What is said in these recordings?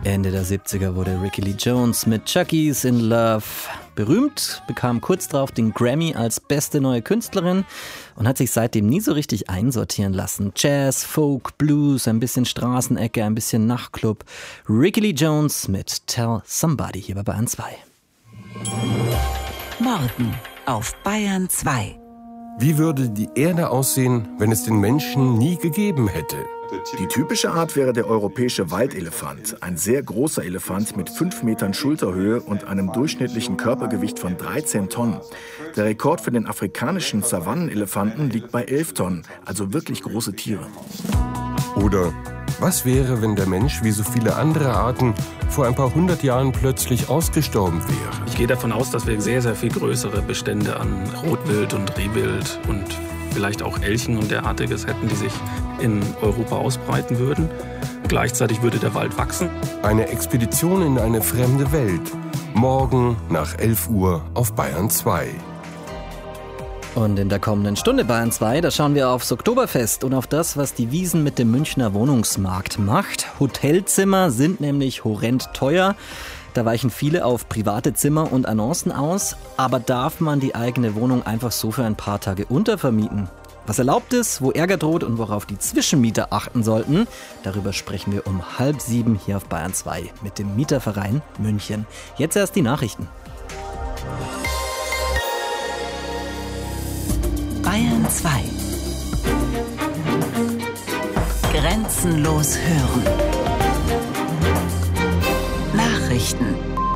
Ende der 70er wurde Rickie Lee Jones mit Chucky's in Love berühmt, bekam kurz darauf den Grammy als beste neue Künstlerin und hat sich seitdem nie so richtig einsortieren lassen. Jazz, Folk, Blues, ein bisschen Straßenecke, ein bisschen Nachtclub. Rickie Lee Jones mit Tell Somebody hier bei Bayern 2. Morgen auf Bayern 2. Wie würde die Erde aussehen, wenn es den Menschen nie gegeben hätte? Die typische Art wäre der europäische Waldelefant. Ein sehr großer Elefant mit 5 Metern Schulterhöhe und einem durchschnittlichen Körpergewicht von 13 Tonnen. Der Rekord für den afrikanischen Savannenelefanten liegt bei 11 Tonnen, also wirklich große Tiere. Oder was wäre, wenn der Mensch wie so viele andere Arten vor ein paar 100 Jahren plötzlich ausgestorben wäre? Ich gehe davon aus, dass wir sehr, sehr viel größere Bestände an Rotwild und Rehwild und vielleicht auch Elchen und derartiges hätten, die sich in Europa ausbreiten würden. Gleichzeitig würde der Wald wachsen. Eine Expedition in eine fremde Welt. Morgen nach 11 Uhr auf Bayern 2. Und in der kommenden Stunde Bayern 2, da schauen wir aufs Oktoberfest und auf das, was die Wiesn mit dem Münchner Wohnungsmarkt macht. Hotelzimmer sind nämlich horrend teuer. Da weichen viele auf private Zimmer und Annoncen aus. Aber darf man die eigene Wohnung einfach so für ein paar Tage untervermieten? Was erlaubt ist, wo Ärger droht und worauf die Zwischenmieter achten sollten, darüber sprechen wir um 6:30 hier auf Bayern 2 mit dem Mieterverein München. Jetzt erst die Nachrichten. Bayern 2. Grenzenlos hören. Nachrichten.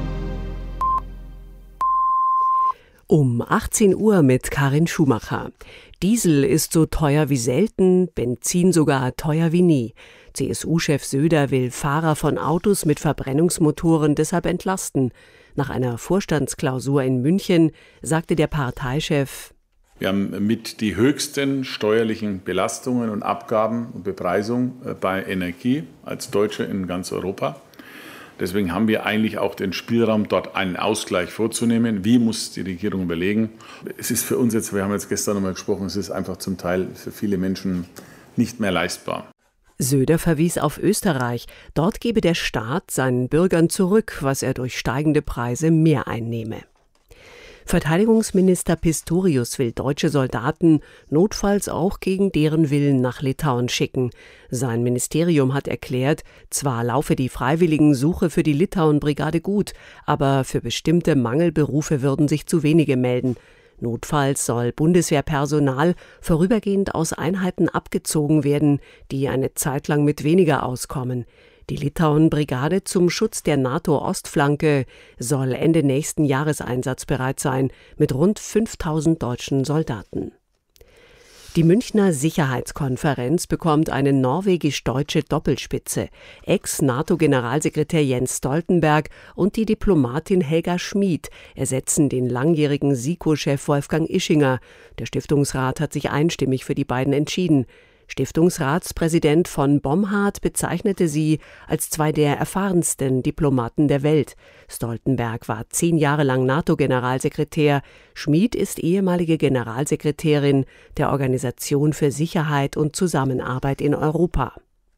Um 18 Uhr mit Karin Schumacher. Diesel ist so teuer wie selten, Benzin sogar teuer wie nie. CSU-Chef Söder will Fahrer von Autos mit Verbrennungsmotoren deshalb entlasten. Nach einer Vorstandsklausur in München sagte der Parteichef: Wir haben mit die höchsten steuerlichen Belastungen und Abgaben und Bepreisung bei Energie als Deutsche in ganz Europa. Deswegen haben wir eigentlich auch den Spielraum, dort einen Ausgleich vorzunehmen. Wie muss die Regierung überlegen? Es ist für uns jetzt, wir haben jetzt gestern nochmal gesprochen, es ist einfach zum Teil für viele Menschen nicht mehr leistbar. Söder verwies auf Österreich. Dort gebe der Staat seinen Bürgern zurück, was er durch steigende Preise mehr einnehme. Verteidigungsminister Pistorius will deutsche Soldaten notfalls auch gegen deren Willen nach Litauen schicken. Sein Ministerium hat erklärt, zwar laufe die Freiwilligensuche für die Litauen-Brigade gut, aber für bestimmte Mangelberufe würden sich zu wenige melden. Notfalls soll Bundeswehrpersonal vorübergehend aus Einheiten abgezogen werden, die eine Zeit lang mit weniger auskommen. Die Litauen-Brigade zum Schutz der NATO-Ostflanke soll Ende nächsten Jahres einsatzbereit sein, mit rund 5.000 deutschen Soldaten. Die Münchner Sicherheitskonferenz bekommt eine norwegisch-deutsche Doppelspitze. Ex-NATO-Generalsekretär Jens Stoltenberg und die Diplomatin Helga Schmid ersetzen den langjährigen SIKO-Chef Wolfgang Ischinger. Der Stiftungsrat hat sich einstimmig für die beiden entschieden. Stiftungsratspräsident von Bomhard bezeichnete sie als zwei der erfahrensten Diplomaten der Welt. Stoltenberg war 10 Jahre lang NATO-Generalsekretär. Schmid ist ehemalige Generalsekretärin der Organisation für Sicherheit und Zusammenarbeit in Europa.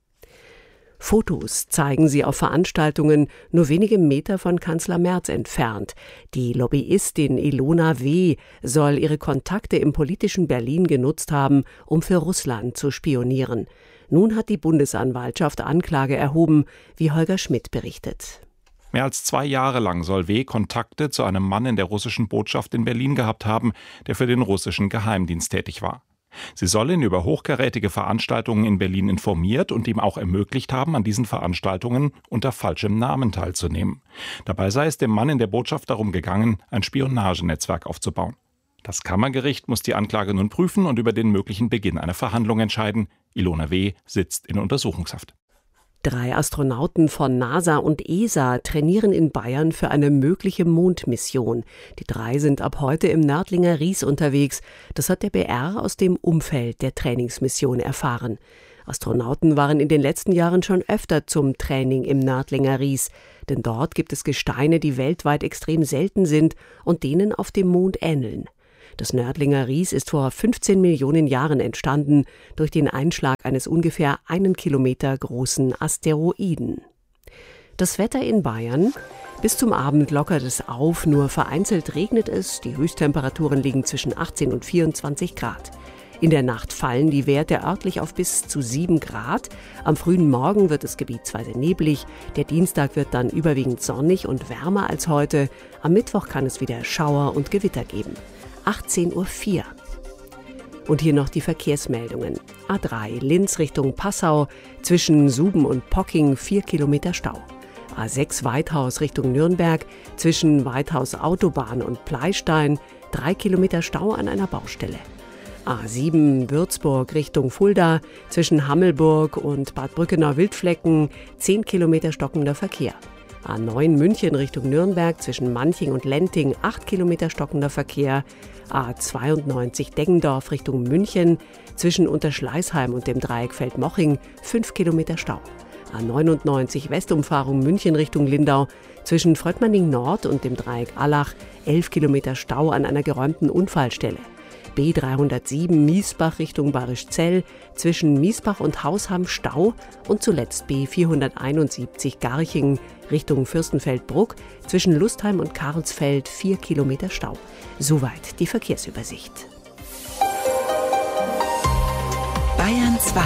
Fotos zeigen sie auf Veranstaltungen nur wenige Meter von Kanzler Merz entfernt. Die Lobbyistin Ilona W. soll ihre Kontakte im politischen Berlin genutzt haben, um für Russland zu spionieren. Nun hat die Bundesanwaltschaft Anklage erhoben, wie Holger Schmidt berichtet. Mehr als 2 Jahre lang soll W. Kontakte zu einem Mann in der russischen Botschaft in Berlin gehabt haben, der für den russischen Geheimdienst tätig war. Sie soll ihn über hochkarätige Veranstaltungen in Berlin informiert und ihm auch ermöglicht haben, an diesen Veranstaltungen unter falschem Namen teilzunehmen. Dabei sei es dem Mann in der Botschaft darum gegangen, ein Spionagenetzwerk aufzubauen. Das Kammergericht muss die Anklage nun prüfen und über den möglichen Beginn einer Verhandlung entscheiden. Ilona W. sitzt in Untersuchungshaft. 3 Astronauten von NASA und ESA trainieren in Bayern für eine mögliche Mondmission. Die 3 sind ab heute im Nördlinger Ries unterwegs. Das hat der BR aus dem Umfeld der Trainingsmission erfahren. Astronauten waren in den letzten Jahren schon öfter zum Training im Nördlinger Ries. Denn dort gibt es Gesteine, die weltweit extrem selten sind und denen auf dem Mond ähneln. Das Nördlinger Ries ist vor 15 Millionen Jahren entstanden durch den Einschlag eines ungefähr 1 Kilometer großen Asteroiden. Das Wetter in Bayern: bis zum Abend lockert es auf, nur vereinzelt regnet es. Die Höchsttemperaturen liegen zwischen 18 und 24 Grad. In der Nacht fallen die Werte örtlich auf bis zu 7 Grad. Am frühen Morgen wird es gebietsweise neblig. Der Dienstag wird dann überwiegend sonnig und wärmer als heute. Am Mittwoch kann es wieder Schauer und Gewitter geben. 18:04 Uhr. Und hier noch die Verkehrsmeldungen. A3 Linz Richtung Passau, zwischen Suben und Pocking 4 Kilometer Stau. A6 Weithaus Richtung Nürnberg, zwischen Weithaus Autobahn und Pleystein 3 Kilometer Stau an einer Baustelle. A7 Würzburg Richtung Fulda, zwischen Hammelburg und Bad Brückenau-Wildflecken 10 Kilometer stockender Verkehr. A9 München Richtung Nürnberg, zwischen Manching und Lenting 8 Kilometer stockender Verkehr. A92 Deggendorf Richtung München, zwischen Unterschleißheim und dem Dreieck Feldmoching 5 Kilometer Stau. A99 Westumfahrung München Richtung Lindau, zwischen Fröttmanning Nord und dem Dreieck Allach 11 Kilometer Stau an einer geräumten Unfallstelle. B307 Miesbach Richtung Barischzell, zwischen Miesbach und Hausham Stau und zuletzt B471 Garching Richtung Fürstenfeldbruck, zwischen Lustheim und Karlsfeld 4 Kilometer Stau. Soweit die Verkehrsübersicht. Bayern 2.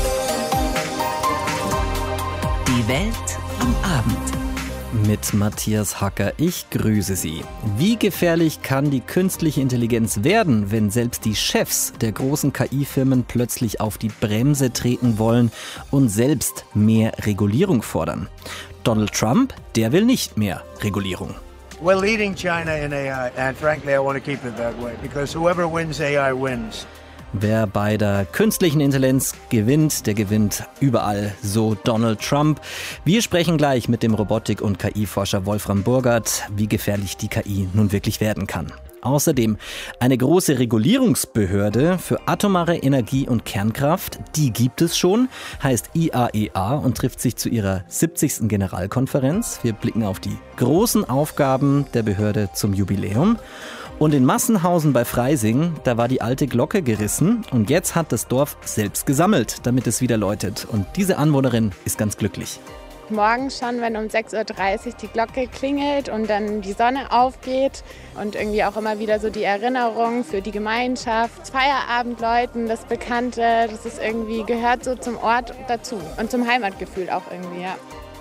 Die Welt am Abend. Mit Matthias Hacker. Ich grüße Sie. Wie gefährlich kann die künstliche Intelligenz werden, wenn selbst die Chefs der großen KI-Firmen plötzlich auf die Bremse treten wollen und selbst mehr Regulierung fordern? Donald Trump, der will nicht mehr Regulierung. We're leading China in AI, and frankly, I want to keep it that way, because whoever wins AI wins. Wer bei der künstlichen Intelligenz gewinnt, der gewinnt überall, so Donald Trump. Wir sprechen gleich mit dem Robotik- und KI-Forscher Wolfram Burgert, wie gefährlich die KI nun wirklich werden kann. Außerdem eine große Regulierungsbehörde für atomare Energie und Kernkraft, die gibt es schon, heißt IAEA und trifft sich zu ihrer 70. Generalkonferenz. Wir blicken auf die großen Aufgaben der Behörde zum Jubiläum. Und in Massenhausen bei Freising, da war die alte Glocke gerissen und jetzt hat das Dorf selbst gesammelt, damit es wieder läutet. Und diese Anwohnerin ist ganz glücklich. Morgens schon, wenn um 6:30 Uhr die Glocke klingelt und dann die Sonne aufgeht und irgendwie auch immer wieder so die Erinnerung für die Gemeinschaft, Feierabendläuten, das Bekannte, das ist irgendwie, gehört so zum Ort dazu und zum Heimatgefühl auch irgendwie, ja.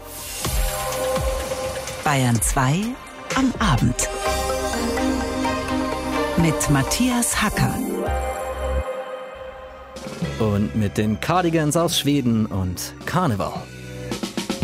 Bayern 2 am Abend. Mit Matthias Hacker. Und mit den Cardigans aus Schweden und Karneval.